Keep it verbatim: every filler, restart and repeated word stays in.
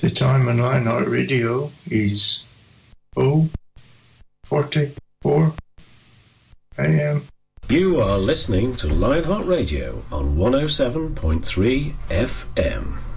The time on Lionheart Radio is oh forty-four a m. You are listening to Lionheart Radio on one oh seven point three F M.